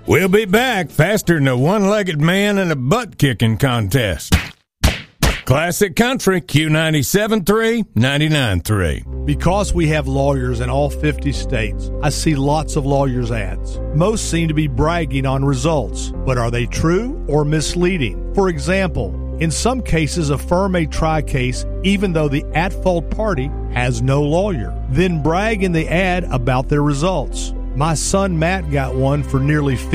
We'll be back faster than a one-legged man in a butt-kicking contest. Classic Country, Q97.3, 99.3. Because we have lawyers in all 50 states, I see lots of lawyers' ads. Most seem to be bragging on results, but are they true or misleading? For example, in some cases, a firm may try a case even though the at-fault party has no lawyer, then brag in the ad about their results. My son Matt got one for nearly